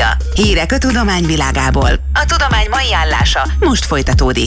Technológia. Hírek a tudomány világából. A tudomány mai állása most folytatódik.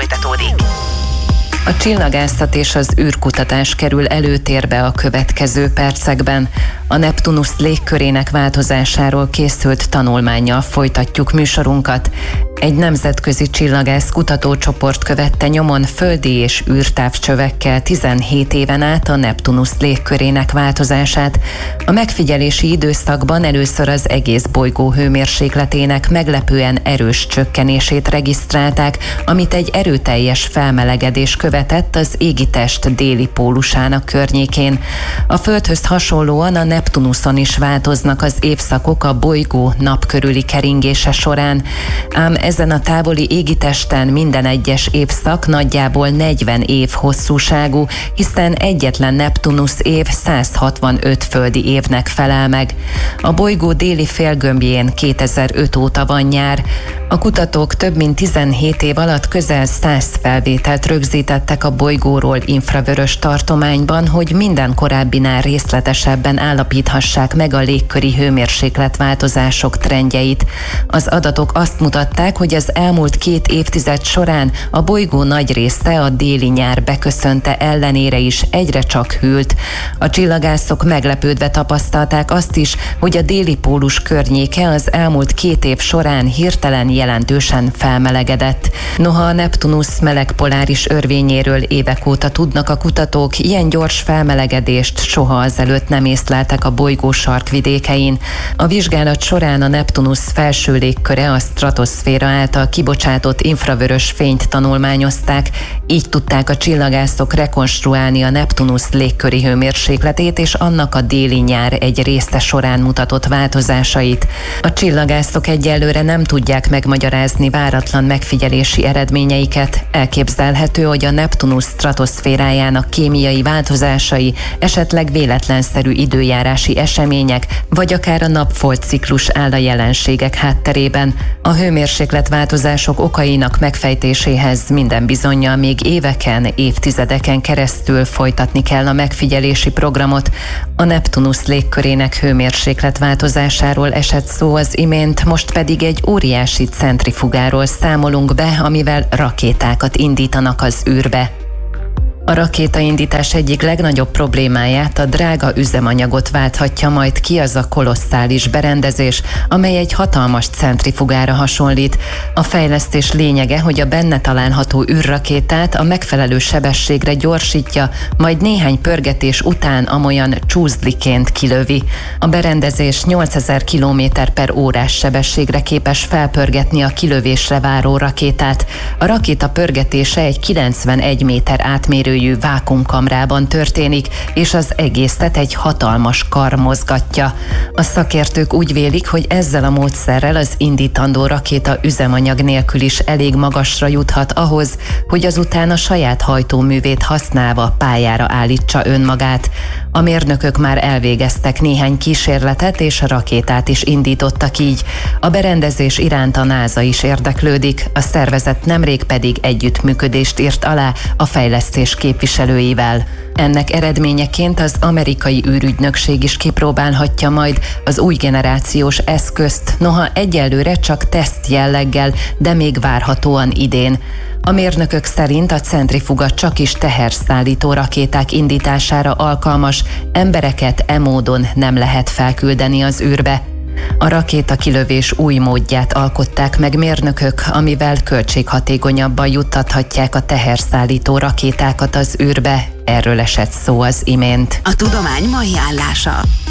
A csillagászat és az űrkutatás kerül előtérbe a következő percekben. A Neptunusz légkörének változásáról készült tanulmánnyal folytatjuk műsorunkat. Egy nemzetközi csillagász kutatócsoport követte nyomon földi és űrtávcsövekkel 17 éven át a Neptunusz légkörének változását. A megfigyelési időszakban először az egész bolygó hőmérsékletének meglepően erős csökkenését regisztrálták, amit egy erőteljes felmelegedés követett az égitest déli pólusának környékén. A Földhöz hasonlóan a Neptunuszon is változnak az évszakok a bolygó nap körüli keringése során, ám ezen a távoli égitesten minden egyes évszak nagyjából 40 év hosszúságú, hiszen egyetlen Neptunusz év 165 földi évnek felel meg. A bolygó déli félgömbjén 2005 óta van nyár. A kutatók több mint 17 év alatt közel 100 felvételt rögzítettek a bolygóról infravörös tartományban, hogy minden korábbinál részletesebben állapíthassák meg a légköri hőmérsékletváltozások trendjeit. Az adatok azt mutatták, hogy az elmúlt 2 évtized során a bolygó nagy része a déli nyár beköszönte ellenére is egyre csak hűlt. A csillagászok meglepődve tapasztalták azt is, hogy a déli pólus környéke az elmúlt 2 év során hirtelen jelentősen felmelegedett. Noha a Neptunusz meleg poláris örvényéről évek óta tudnak a kutatók, ilyen gyors felmelegedést soha azelőtt nem észleltek a bolygó sarkvidékein. A vizsgálat során a Neptunusz felső légköre a stratoszféra által kibocsátott infravörös fényt tanulmányozták, így tudták a csillagászok rekonstruálni a Neptunusz légköri hőmérsékletét és annak a déli nyár egy része során mutatott változásait. A csillagászok egyelőre nem tudják megmagyarázni váratlan megfigyelési eredményeiket. Elképzelhető, hogy a Neptunusz stratoszférájának kémiai változásai, esetleg véletlenszerű időjárási események, vagy akár a napfolt-ciklus áll a jelenségek hátterében. A hőmérsékletváltozások okainak megfejtéséhez minden bizonnyal még éveken, évtizedeken keresztül folytatni kell a megfigyelési programot. A Neptunusz légkörének hőmérsékletváltozásáról esett szó az imént, most pedig egy óriási centrifugáról számolunk be, amivel rakétákat indítanak az űrbe. A rakétaindítás egyik legnagyobb problémáját, a drága üzemanyagot válthatja majd ki az a kolosszális berendezés, amely egy hatalmas centrifugára hasonlít. A fejlesztés lényege, hogy a benne található űrrakétát a megfelelő sebességre gyorsítja, majd néhány pörgetés után amolyan csúzdliként kilövi. A berendezés 8000 km/órás sebességre képes felpörgetni a kilövésre váró rakétát. A rakéta pörgetése egy 91 méter átmérőjű vákuumkamrában történik, és az egészet egy hatalmas kar mozgatja. A szakértők úgy vélik, hogy ezzel a módszerrel az indítandó rakéta üzemanyag nélkül is elég magasra juthat ahhoz, hogy azután a saját hajtóművét használva pályára állítsa önmagát. A mérnökök már elvégeztek néhány kísérletet, és a rakétát is indítottak így. A berendezés iránt a NASA is érdeklődik, a szervezet nemrég pedig együttműködést írt alá a fejlesztés képviselőivel. Ennek eredményeként az amerikai űrügynökség is kipróbálhatja majd az új generációs eszközt, noha egyelőre csak teszt jelleggel, de még várhatóan idén. A mérnökök szerint a centrifuga csakis teherszállító rakéták indítására alkalmas, embereket e módon nem lehet felküldeni az űrbe. A rakéta kilövés új módját alkották meg mérnökök, amivel költséghatékonyabban juttathatják a teherszállító rakétákat az űrbe. Erről esett szó az imént. A tudomány mai állása.